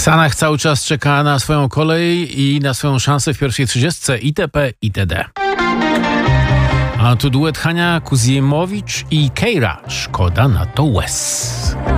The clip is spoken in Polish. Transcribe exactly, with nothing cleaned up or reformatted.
Sanach cały czas czeka na swoją kolej i na swoją szansę w pierwszej trzydziestce itp. itd. A tu duet Hania Kuziemowicz i Keira. Szkoda na to łez.